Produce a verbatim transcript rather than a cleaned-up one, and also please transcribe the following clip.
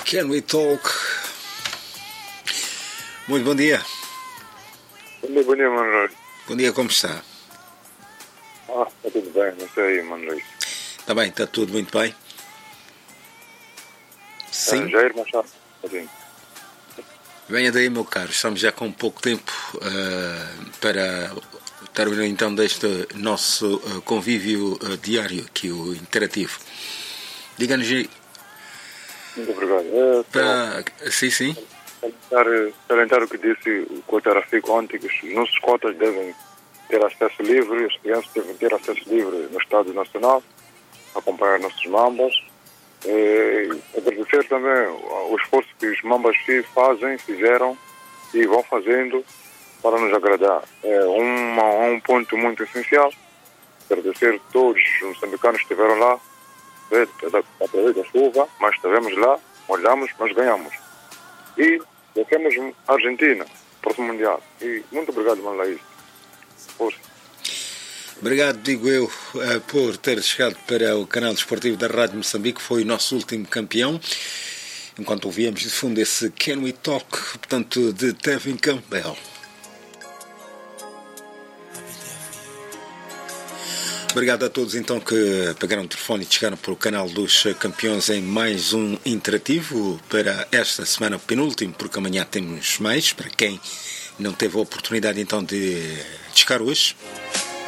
Can we talk? Muito bom dia. Bom dia, bom dia, Mano Luís. Bom dia, como está? Ah, está tudo bem, não sei, Mano Luís. Está bem, está tudo muito bem? Sim. Ah, Jair Machado, assim. Venha daí, meu caro, estamos já com pouco tempo uh, para terminar então deste nosso uh, convívio uh, diário aqui, o interativo. Diga-nos aí. Muito obrigado. É, Para... Sim, sim. Salientar, salientar o que disse o Cota Rafico ontem, que os nossos cotas devem ter acesso livre, as crianças devem ter acesso livre no Estado Nacional, acompanhar nossos mambas. É, agradecer também o esforço que os mambas fazem, fizeram e vão fazendo para nos agradar. É uma, um ponto muito essencial. Agradecer a todos os moçambicanos que estiveram lá, através da chuva, mas estivemos lá, olhamos, mas ganhamos. E temos a Argentina, próximo Mundial. E muito obrigado, Mano Luís. Força. Obrigado, digo eu, por ter chegado para o canal desportivo da Rádio Moçambique. Foi o nosso último campeão. Enquanto ouvíamos de fundo esse Can We Talk, portanto, de Tevin Campbell. Obrigado a todos então que pegaram o telefone e chegaram para o canal dos campeões em mais um interativo para esta semana, penúltimo, porque amanhã temos mais, para quem não teve a oportunidade então de chegar hoje.